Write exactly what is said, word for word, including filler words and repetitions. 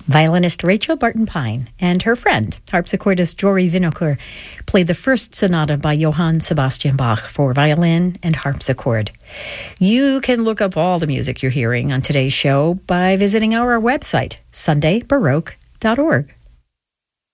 Violinist Rachel Barton-Pine and her friend, harpsichordist Jory Winokur, played the first sonata by Johann Sebastian Bach for violin and harpsichord. You can look up all the music you're hearing on today's show by visiting our website, sunday baroque dot org.